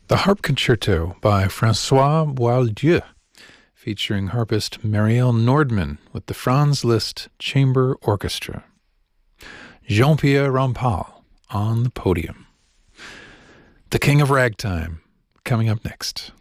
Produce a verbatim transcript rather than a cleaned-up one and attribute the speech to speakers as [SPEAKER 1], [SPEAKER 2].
[SPEAKER 1] The Harp Concerto by François Boieldieu, featuring harpist Marielle Nordman with the Franz Liszt Chamber Orchestra. Jean-Pierre Rampal on the podium. The King of Ragtime, coming up next.